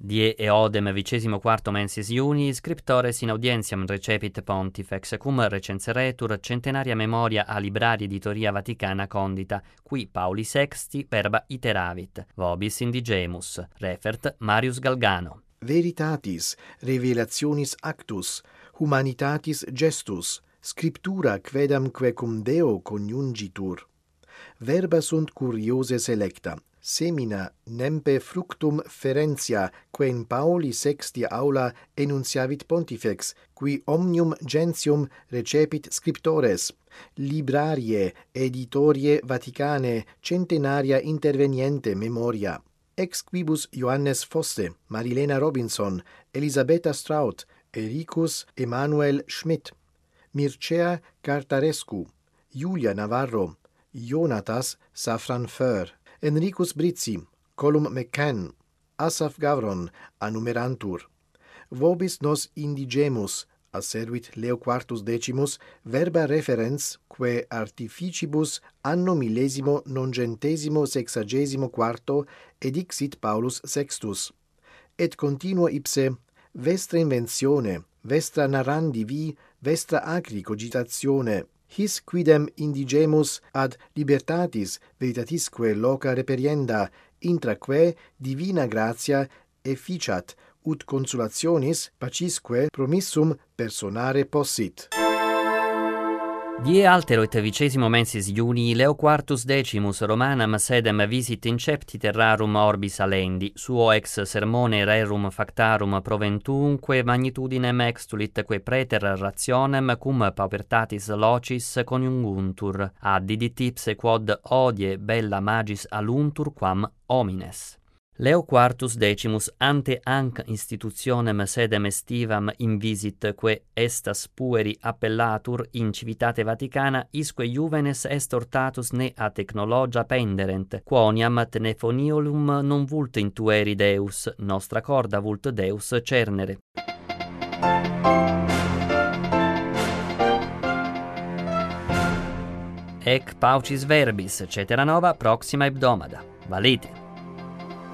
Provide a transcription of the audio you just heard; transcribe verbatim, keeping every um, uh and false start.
Die eodem vicesimo quarto mensis Iuni, scriptores in audientiam recepit pontifex, cum recenseretur centenaria memoria a librari editoria Vaticana condita, qui Pauli sexti verba iteravit, vobis indigemus, refert Marius Galgano. Veritatis, revelationis actus, humanitatis gestus, scriptura quedamque cum Deo coniungitur. Verba sunt curiose selecta, semina nempe fructum ferentia, que in Pauli sexti aula enunciavit pontifex, qui omnium gentium recepit scriptores, librarie, editorie Vaticanae, centenaria interveniente memoria. Ex quibus Johannes Fosse, Marilena Robinson, Elisabetta Straut, Ericus Emanuel Schmidt, Mircea Cartarescu, Julia Navarro, Jonatas Safran Föhr, Enricus Brizzi, Colum McCann, Asaph Gavron, annumerantur. Vobis nos indigemus, asservit Leo quartus decimus, verba referens, quae artificibus anno millesimo nongentesimo sexagesimo quarto edixit Paulus sextus. Et continuo ipse, vestra inventione, vestra narrandi vi, vestra acri cogitatione, his quidem indigemus ad libertatis veritatisque loca reperienda, intraque divina gratia efficiat, ut consolationis pacisque promissum personare possit. Die altero et vicesimo mensis Iuni, Leo quartus decimus Romanam sedem visit incepti terrarum orbis alendi, suo ex sermone rerum factarum proventunque magnitudinem extulit que praeter rationem cum paupertatis locis coniunguntur, addidit ipse quod odie bella magis aluntur quam homines. Leo quartus decimus ante anc institutionem sedem estivam invisit, que estas pueri appellatur in civitate Vaticana, isque juvenes est ortatus ne a technologia penderent, quoniam tenefoniolum non vult intueri Deus, nostra corda vult Deus cernere. Ec paucis verbis, cetera nova proxima hebdomada. Valete.